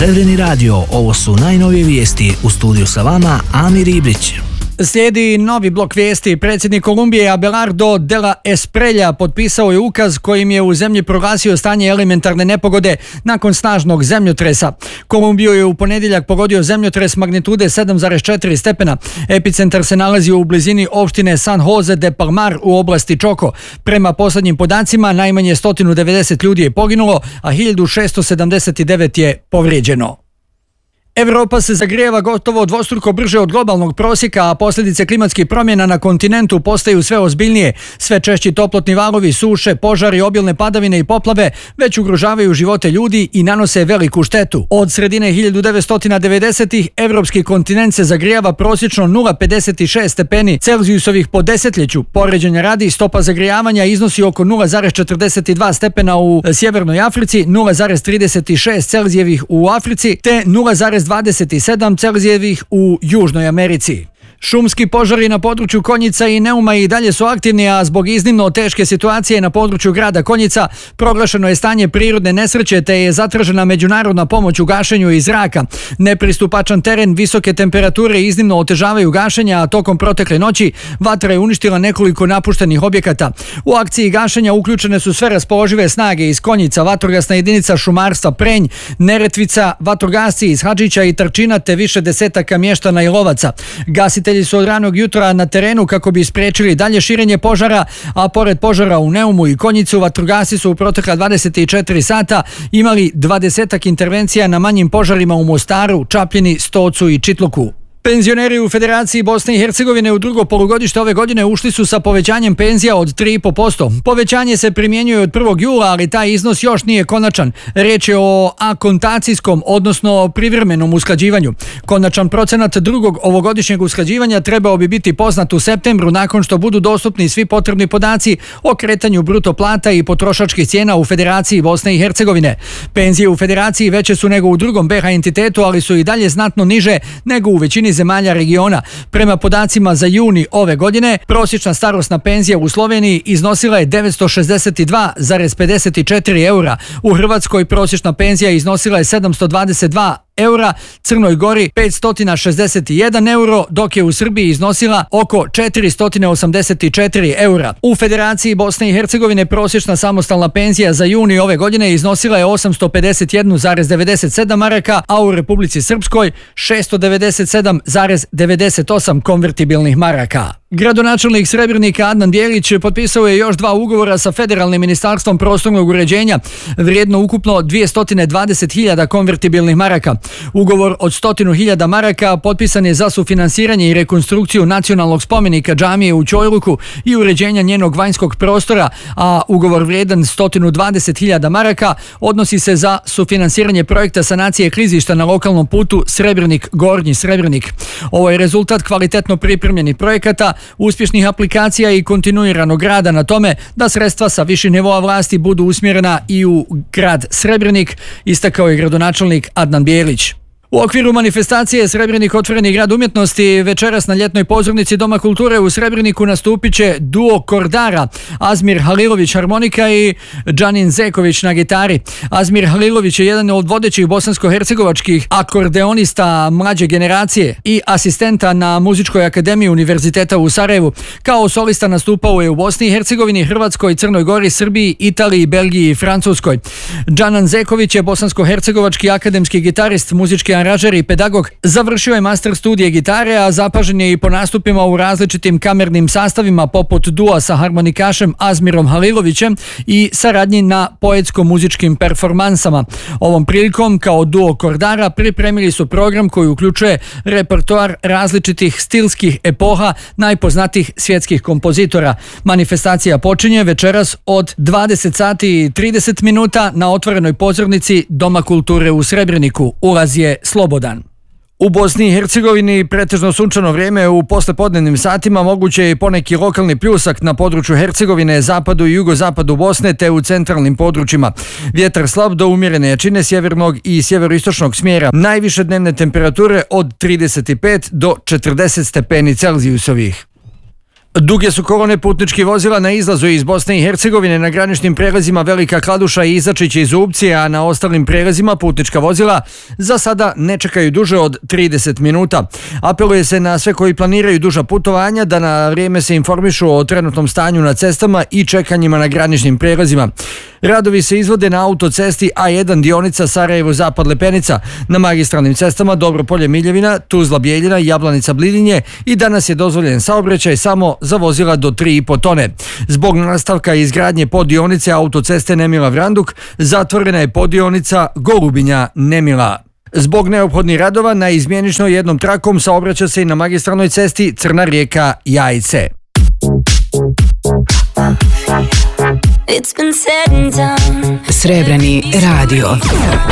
Crveni radio, ovo su najnovije vijesti. U studiju sa vama Amir Ibrić. Slijedi novi blok vijesti. Predsjednik Kolumbije Abelardo de la Espriella potpisao je ukaz kojim je u zemlji proglasio stanje elementarne nepogode nakon snažnog zemljotresa. Kolumbiju je u ponedjeljak pogodio zemljotres magnitude 7,4 stepena. Epicentar se nalazi u blizini opštine San Jose de Palmar u oblasti Čoko. Prema posljednjim podacima najmanje 190 ljudi je poginulo, a 1679 je povrijeđeno. Evropa se zagrijeva gotovo dvostruko brže od globalnog prosjeka, a posljedice klimatskih promjena na kontinentu postaju sve ozbiljnije. Sve češći toplotni valovi, suše, požari, obilne padavine i poplave već ugrožavaju živote ljudi i nanose veliku štetu. Od sredine 1990-ih evropski kontinent se zagrijava prosječno 0,56 stepeni Celzijusovih po desetljeću. Poređenja radi, stopa zagrijavanja iznosi oko 0,42 stepena u Sjevernoj Africi, 0,36 Celzijevih u Africi te 0,27 Celzijevih u Južnoj Americi. Šumski požari na području Konjica i Neuma i dalje su aktivni, a zbog iznimno teške situacije na području grada Konjica proglašeno je stanje prirodne nesreće te je zatražena međunarodna pomoć u gašenju iz zraka. Nepristupačan teren, visoke temperature iznimno otežavaju gašenja, a tokom protekle noći vatra je uništila nekoliko napuštenih objekata. U akciji gašenja uključene su sve raspoložive snage iz Konjica, vatrogasna jedinica šumarstva Prenj, Neretvica, vatrogasci iz Hadžića i Trčina te više desetaka mještana i lovaca. Gasitelji su od ranog jutra na terenu kako bi spriječili dalje širenje požara, a pored požara u Neumu i Konjicu, vatrogasci su u protekla 24 sata imali 20 intervencija na manjim požarima u Mostaru, Čapljini, Stocu i Čitluku. Penzioneri u Federaciji Bosne i Hercegovine u drugo polugodište ove godine ušli su sa povećanjem penzija od 3,5%. Povećanje se primjenjuje od 1. jula, ali taj iznos još nije konačan. Riječ je o akontacijskom, odnosno privremenom usklađivanju. Konačan procenat drugog ovogodišnjeg usklađivanja trebao bi biti poznat u septembru nakon što budu dostupni svi potrebni podaci o kretanju bruto plata i potrošačkih cijena u Federaciji Bosne i Hercegovine. Penzije u Federaciji veće su nego u drugom BiH entitetu, ali su i dalje znatno niže nego u većini zemalja regiona. Prema podacima za juni ove godine, prosječna starosna penzija u Sloveniji iznosila je 962,54 eura. U Hrvatskoj prosječna penzija iznosila je 722 eura, Crnoj Gori 561 euro, dok je u Srbiji iznosila oko 484 eura. U Federaciji Bosne i Hercegovine prosječna samostalna penzija za juni ove godine iznosila je 851,97 maraka, a u Republici Srpskoj 697,98 konvertibilnih maraka. Gradonačelnik Srebrenika Adnan Bijelić potpisao je još 2 ugovora sa Federalnim ministarstvom prostornog uređenja, vrijedno ukupno 220.000 konvertibilnih maraka. Ugovor od 100.000 maraka potpisan je za sufinansiranje i rekonstrukciju nacionalnog spomenika džamije u Ćojluku i uređenja njenog vanjskog prostora, a ugovor vrijedan 120.000 maraka odnosi se za sufinansiranje projekta sanacije klizišta na lokalnom putu Srebrenik-Gornji Srebrenik. Ovo je rezultat kvalitetno pripremljenih projekata, uspješnih aplikacija i kontinuiranog rada na tome da sredstva sa viših nivoa vlasti budu usmjerena i u grad Srebrenik, istakao je gradonačelnik Adnan Bijelić. U okviru manifestacije Srebrenik otvoreni grad umjetnosti večeras na ljetnoj pozornici Doma kulture u Srebreniku nastupit će duo Kordara, Azmir Halilović harmonika i Džanin Zeković na gitari. Azmir Halilović je jedan od vodećih bosansko-hercegovačkih akordeonista mlađe generacije i asistenta na Muzičkoj akademiji Univerziteta u Sarajevu. Kao solista nastupao je u Bosni i Hercegovini, Hrvatskoj, Crnoj Gori, Srbiji, Italiji, Belgiji i Francuskoj. Džanan Zeković je bosansko-hercegovački akademski gitarist, muzički aranžer i pedagog. Završio je master studije gitare, a zapažen je i po nastupima u različitim kamernim sastavima poput dua sa harmonikašem Azmirom Halilovićem i saradnji na poetsko-muzičkim performansama. Ovom prilikom kao duo Kordara pripremili su program koji uključuje repertoar različitih stilskih epoha najpoznatijih svjetskih kompozitora. Manifestacija počinje večeras od 20 sati i 30 minuta na otvorenoj pozornici Doma kulture u Srebreniku. Ulaz je slobodan. U Bosni i Hercegovini pretežno sunčano vrijeme, u poslepodnevnim satima moguće je i poneki lokalni pljusak na području Hercegovine, zapadu i jugozapadu Bosne te u centralnim područjima. Vjetar slab do umjerene jačine sjevernog i sjeveroistočnog smjera. Najviše dnevne temperature od 35 do 40 stepeni Celzijusovih. Duge su kolone putničkih vozila na izlazu iz Bosne i Hercegovine na graničnim prelazima Velika Kladuša i Izačić i Zubci, a na ostalim prelazima putnička vozila za sada ne čekaju duže od 30 minuta. Apeluje se na sve koji planiraju duža putovanja da na vrijeme se informišu o trenutnom stanju na cestama i čekanjima na graničnim prelazima. Radovi se izvode na autocesti A1 dionica Sarajevo-Zapad Lepenica, na magistralnim cestama Dobropolje-Miljevina, Tuzla-Bijeljina i Jablanica-Blidinje i danas je dozvoljen saobraćaj samo za vozila do 3,5 tone. Zbog nastavka izgradnje poddionice autoceste Nemila-Vranduk zatvorena je poddionica Golubinja-Nemila. Zbog neophodnih radova na izmjenično jednom trakom saobraća se i na magistralnoj cesti Crna Rijeka-Jajce. Srebreni radio.